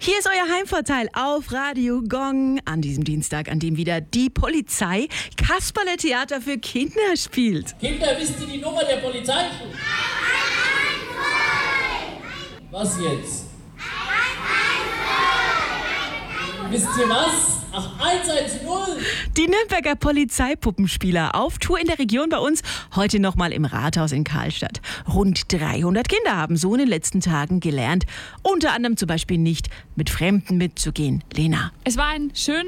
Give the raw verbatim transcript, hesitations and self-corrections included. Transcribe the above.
Hier ist euer Heimvorteil auf Radio Gong an diesem Dienstag, an dem wieder die Polizei Kasperle-Theater für Kinder spielt. Kinder, wisst ihr die Nummer der Polizei? Was jetzt? Wisst ihr was? Ach, eins eins null! Die Nürnberger Polizeipuppenspieler auf Tour in der Region bei uns, heute nochmal im Rathaus in Karlstadt. Rund dreihundert Kinder haben so in den letzten Tagen gelernt, unter anderem zum Beispiel nicht mit Fremden mitzugehen. Lena. Es war ein schöner